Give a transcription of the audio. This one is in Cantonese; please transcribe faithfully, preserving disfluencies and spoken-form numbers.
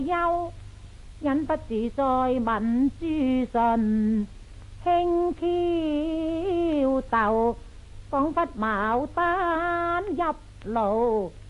憂，忍不自在問諸信，輕佻逗，彷彿牡丹入爐。